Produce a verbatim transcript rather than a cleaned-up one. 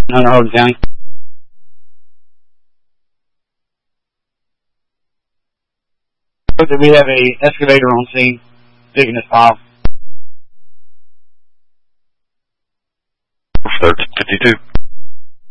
Hunter Hogan County. We have a excavator on scene digging this pile. thirteen fifty-two.